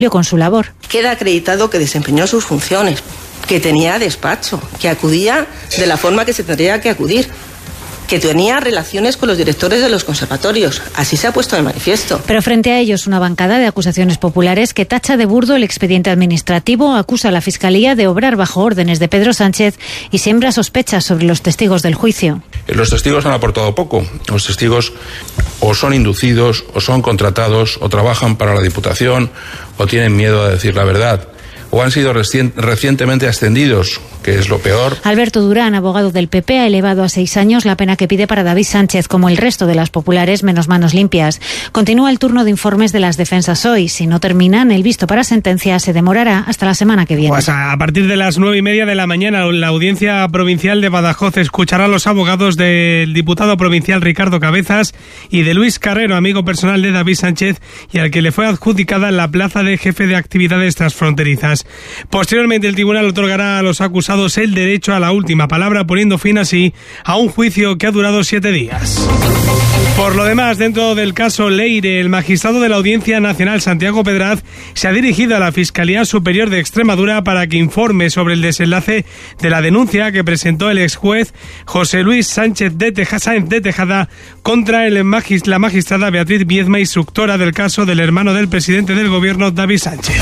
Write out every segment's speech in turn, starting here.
con su labor. Queda acreditado que desempeñó sus funciones, que tenía despacho, que acudía de la forma que se tendría que acudir, que tenía relaciones con los directores de los conservatorios. Así se ha puesto de manifiesto. Pero frente a ellos, una bancada de acusaciones populares que tacha de burdo el expediente administrativo, acusa a la Fiscalía de obrar bajo órdenes de Pedro Sánchez y siembra sospechas sobre los testigos del juicio. Los testigos han aportado poco. Los testigos o son inducidos, o son contratados, o trabajan para la Diputación, o tienen miedo a decir la verdad, o han sido recientemente ascendidos, que es lo peor. Alberto Durán, abogado del PP, ha elevado a 6 años la pena que pide para David Sánchez, como el resto de las populares, menos manos limpias. Continúa el turno de informes de las defensas hoy. Si no terminan, el visto para sentencia se demorará hasta la semana que viene. Pues a partir de las 9:30 de la mañana, la Audiencia Provincial de Badajoz escuchará a los abogados del diputado provincial Ricardo Cabezas y de Luis Carrero, amigo personal de David Sánchez y al que le fue adjudicada la plaza de jefe de actividades transfronterizas. Posteriormente, el tribunal otorgará a los acusados el derecho a la última palabra, poniendo fin así a un juicio que ha durado 7 días. Por lo demás, dentro del caso Leire, el magistrado de la Audiencia Nacional, Santiago Pedraz, se ha dirigido a la Fiscalía Superior de Extremadura para que informe sobre el desenlace de la denuncia que presentó el exjuez José Luis Sáenz de Tejada contra la magistrada Beatriz Viezma, instructora del caso del hermano del presidente del gobierno, David Sánchez.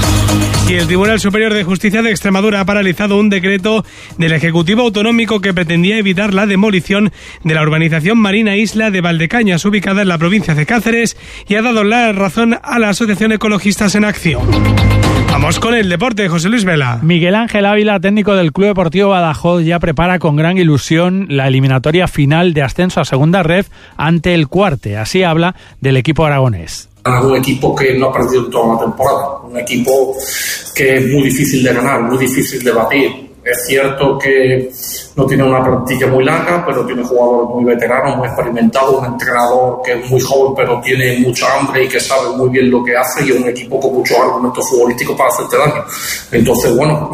Y el Tribunal Superior de Justicia de Extremadura ha paralizado un decreto del Ejecutivo Autonómico que pretendía evitar la demolición de la urbanización Marina Isla de Valdecañas, ubicada en la provincia de Cáceres, y ha dado la razón a la Asociación Ecologistas en Acción. Vamos con el deporte, José Luis Vela. Miguel Ángel Ávila, técnico del Club Deportivo Badajoz, ya prepara con gran ilusión la eliminatoria final de ascenso a Segunda Ref ante el Cuarte. Así habla del equipo aragonés. Un equipo que no ha perdido toda la temporada, un equipo que es muy difícil de ganar, muy difícil de batir. Es cierto que no tiene una plantilla muy larga, pero tiene jugadores muy veteranos, muy experimentados, un entrenador que es muy joven pero tiene mucha hambre y que sabe muy bien lo que hace, y un equipo con muchos argumentos futbolísticos para hacerte daño. Entonces, bueno,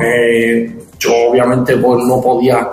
yo obviamente pues no podía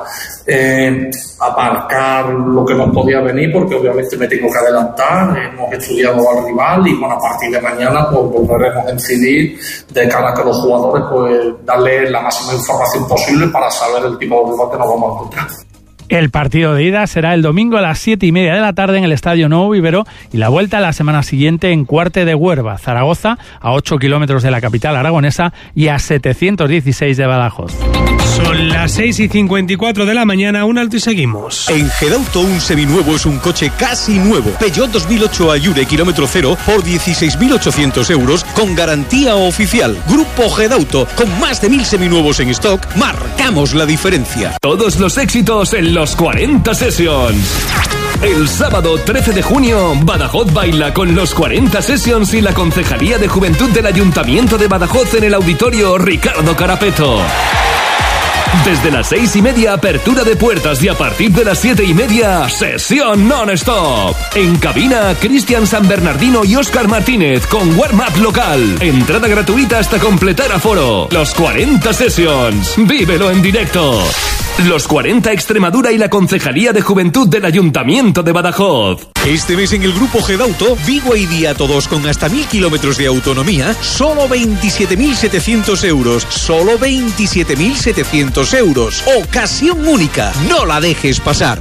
aparcar lo que nos podía venir, porque obviamente me tengo que adelantar. Hemos estudiado al rival y bueno, a partir de mañana pues volveremos a incidir de cara a que los jugadores pues darle la máxima información posible para saber el tipo de rival que nos vamos a encontrar. El partido de ida será el domingo a las 7:30 de la tarde en el Estadio Nuevo Vivero y la vuelta la semana siguiente en Cuarte de Huerva, Zaragoza, a 8 kilómetros de la capital aragonesa y a 716 de Badajoz. Son las 6:54 de la mañana, un alto y seguimos. En Gedauto un seminuevo es un coche casi nuevo. Peugeot 2008 Ayure kilómetro cero por 16.800 euros con garantía oficial. Grupo Gedauto, con más de 1.000 seminuevos en stock, marcamos la diferencia. Todos los éxitos en los 40 Sessions. El sábado 13 de junio, Badajoz baila con los 40 Sessions y la Concejalía de Juventud del Ayuntamiento de Badajoz en el Auditorio Ricardo Carapeto. Desde las 6:30, apertura de puertas, y a partir de las 7:30, sesión non-stop. En cabina, Cristian San Bernardino y Óscar Martínez con warm-up local. Entrada gratuita hasta completar aforo. Los 40 Sessions. Vívelo en directo. Los 40 Extremadura y la Concejalía de Juventud del Ayuntamiento de Badajoz. Este mes en el Grupo Gedauto, Vigo y Diato 2 con hasta 1.000 kilómetros de autonomía, solo 27.700 euros. Solo 27.700 euros. Ocasión única. No la dejes pasar.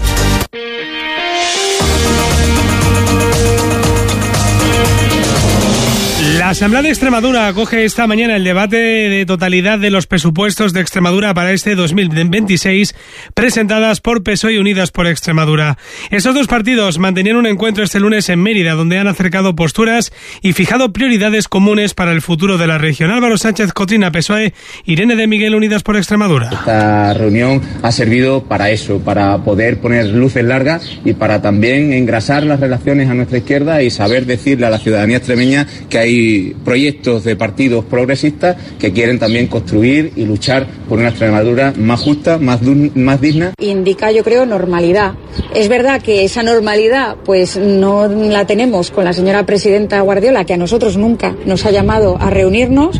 La Asamblea de Extremadura acoge esta mañana el debate de totalidad de los presupuestos de Extremadura para este 2026, presentadas por PSOE y Unidas por Extremadura. Estos dos partidos mantenían un encuentro este lunes en Mérida, donde han acercado posturas y fijado prioridades comunes para el futuro de la región. Álvaro Sánchez Cotrina, PSOE, Irene de Miguel, Unidas por Extremadura. Esta reunión ha servido para eso, para poder poner luces largas y para también engrasar las relaciones a nuestra izquierda y saber decirle a la ciudadanía extremeña que hay proyectos de partidos progresistas que quieren también construir y luchar por una Extremadura más justa, más digna. Indica, yo creo, normalidad. Es verdad que esa normalidad pues no la tenemos con la señora presidenta Guardiola, que a nosotros nunca nos ha llamado a reunirnos,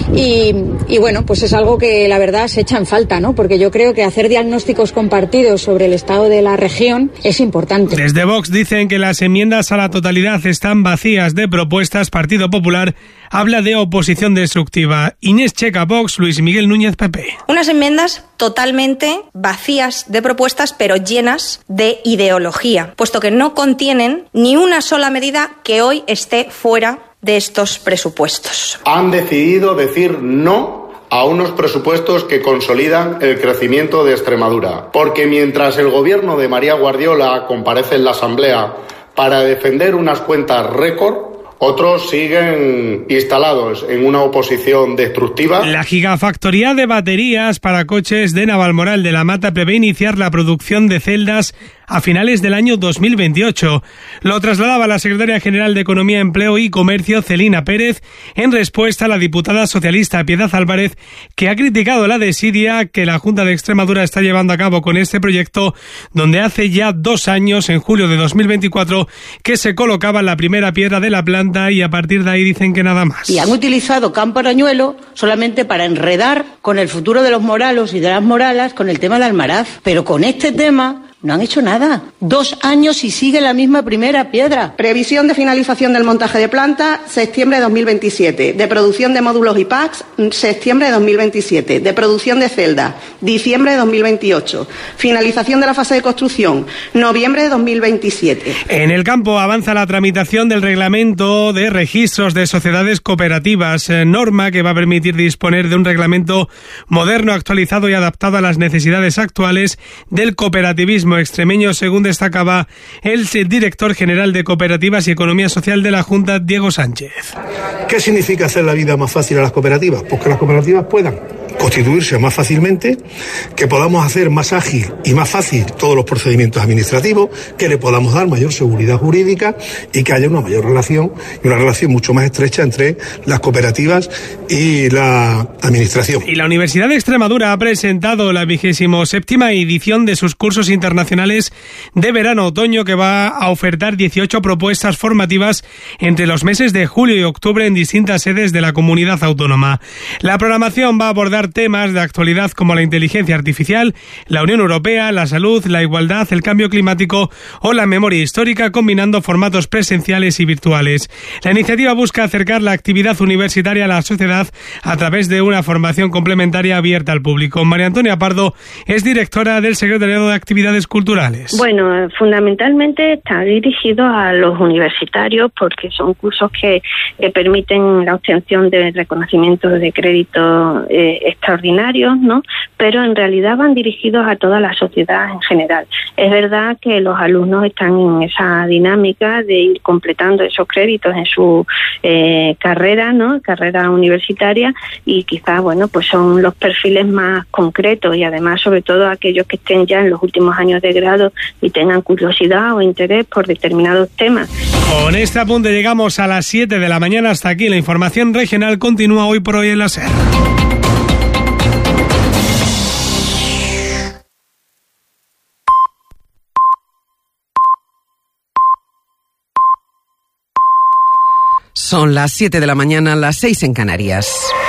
y bueno, pues es algo que la verdad se echa en falta, ¿no? Porque yo creo que hacer diagnósticos compartidos sobre el estado de la región es importante. Desde Vox dicen que las enmiendas a la totalidad están vacías de propuestas. Partido Popular habla de oposición destructiva. Inés Checa, Vox, Luis Miguel Núñez, PP. Unas enmiendas totalmente vacías de propuestas, pero llenas de ideología, puesto que no contienen ni una sola medida que hoy esté fuera de estos presupuestos. Han decidido decir no a unos presupuestos que consolidan el crecimiento de Extremadura, porque mientras el gobierno de María Guardiola comparece en la Asamblea para defender unas cuentas récord, otros siguen instalados en una oposición destructiva. La gigafactoría de baterías para coches de Navalmoral de la Mata prevé iniciar la producción de celdas a finales del año 2028. Lo trasladaba la secretaria general de Economía, Empleo y Comercio, Celina Pérez, en respuesta a la diputada socialista Piedad Álvarez, que ha criticado la desidia que la Junta de Extremadura está llevando a cabo con este proyecto, donde hace ya 2 años, en julio de 2024, que se colocaba la primera piedra de la planta y a partir de ahí dicen que nada más. Y han utilizado Campo Arañuelo solamente para enredar con el futuro de los moralos y de las moralas con el tema de Almaraz. Pero con este tema no han hecho nada. 2 años y sigue la misma primera piedra. Previsión de finalización del montaje de planta, septiembre de 2027. De producción de módulos y packs, septiembre de 2027. De producción de celdas, diciembre de 2028. Finalización de la fase de construcción, noviembre de 2027. En el campo avanza la tramitación del reglamento de registros de sociedades cooperativas, norma que va a permitir disponer de un reglamento moderno, actualizado y adaptado a las necesidades actuales del cooperativismo extremeño, según destacaba el director general de Cooperativas y Economía Social de la Junta, Diego Sánchez. ¿Qué significa hacer la vida más fácil a las cooperativas? Pues que las cooperativas puedan constituirse más fácilmente, que podamos hacer más ágil y más fácil todos los procedimientos administrativos, que le podamos dar mayor seguridad jurídica y que haya una mayor relación y una relación mucho más estrecha entre las cooperativas y la administración. Y la Universidad de Extremadura ha presentado la 27ª edición de sus cursos internacionales de verano-otoño, que va a ofertar 18 propuestas formativas entre los meses de julio y octubre en distintas sedes de la comunidad autónoma. La programación va a abordar temas de actualidad como la inteligencia artificial, la Unión Europea, la salud, la igualdad, el cambio climático o la memoria histórica, combinando formatos presenciales y virtuales. La iniciativa busca acercar la actividad universitaria a la sociedad a través de una formación complementaria abierta al público. María Antonia Pardo es directora del Secretariado de Actividades Culturales. Bueno, fundamentalmente está dirigido a los universitarios porque son cursos que permiten la obtención de reconocimiento de crédito extraordinarios, ¿no? Pero en realidad van dirigidos a toda la sociedad en general. Es verdad que los alumnos están en esa dinámica de ir completando esos créditos en su carrera, ¿no? Carrera universitaria, y quizás, bueno, pues son los perfiles más concretos y además sobre todo aquellos que estén ya en los últimos años de grado y tengan curiosidad o interés por determinados temas. Con este apunte llegamos a las 7 de la mañana. Hasta aquí la información regional. Continúa hoy por hoy en la SER. Son las 7 de la mañana, las 6 en Canarias.